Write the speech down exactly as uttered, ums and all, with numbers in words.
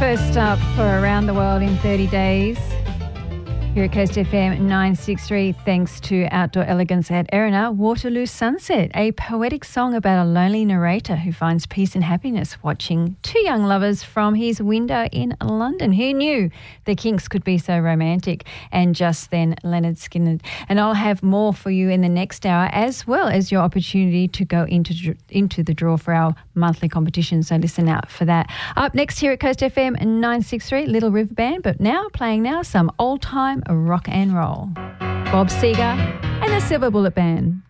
First up for Around the World in thirty days. Here at Coast F M nine sixty-three, thanks to Outdoor Elegance at Erina, Waterloo Sunset, a poetic song about a lonely narrator who finds peace and happiness watching two young lovers from his window in London. Who knew the Kinks could be so romantic? And just then, Leonard Skinner. And I'll have more for you in the next hour, as well as your opportunity to go into, into the draw for our monthly competition, so listen out for that. Up next here at Coast F M nine sixty-three, Little River Band, but now playing now some old-time rock and roll. Bob Seger and the Silver Bullet Band.